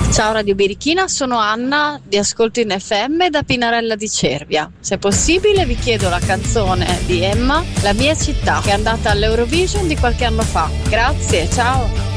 Ciao Radio Birichina, sono Anna di Ascolto in FM da Pinarella di Cervia. Se possibile vi chiedo la canzone di Emma, La mia città, che è andata all'Eurovision di qualche anno fa. Grazie, ciao!